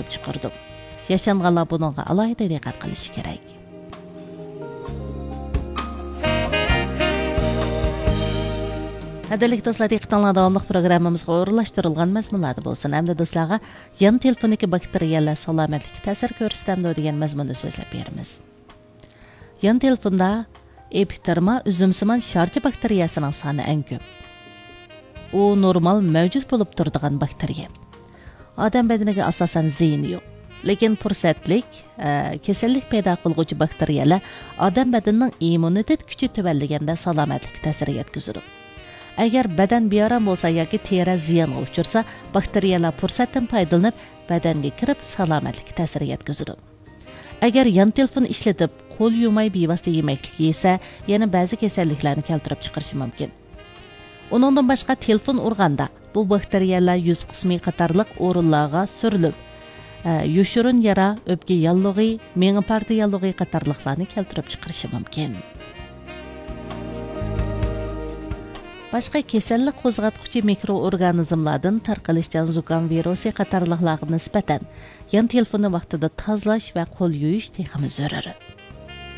keltirib chiqardi. Yaşanğanlar bununğa alayda diqqat qilishi kerak. Hədəlik dostlar, diqqətinizə davamlıq proqramımızğa o'rinlashtirilgan mazmunlarda bo'lsin. Hamda do'stlarga yan telefondagi bakteriyalar salomatlikka ta'sir ko'rsatadi degan mazmunni so'zlab beramiz. Yan telefonda Epiterma üzümsimon sharcha bakteriyasining soni eng ko'p. U normal mavjud bo'lib turadigan bakteriya. Odam badaniga asosan ziyni yo'q. Lekin fursatlik, kasallik paydo qiluvchi bakteriyalar odam badanining immunitet kuchi tuvanliganda salomatlikka ta'sir yetkazadi. Agar badan beorom bo'lsa yoki teri ziyonga uchrasa, bakteriyalar fursatdan foydalanib badanga kirib salomatlikka ta'sir yetkazadi. Agar yan telefon ishlatib, qo'l yumay bevosita yemaklik yesa, yana ba'zi kasalliklarni keltirib chiqarishi mumkin. Uningdan boshqa telefon urganda bu bakteriyalar yuz qismi qatorliq o'rinlarga surilib, yoshirin yara, o'pka yallig'i, menga parti yallig'i qatorliqlarni keltirib chiqarishi mumkin. Boshqa kasallik qo'zg'atuvchi mikroorganizmlardan tarqalishchan zukam virusi qatorliqlarga nisbatan yan telefonni vaqtida tozalash va qo'l yuvish texmi zarur.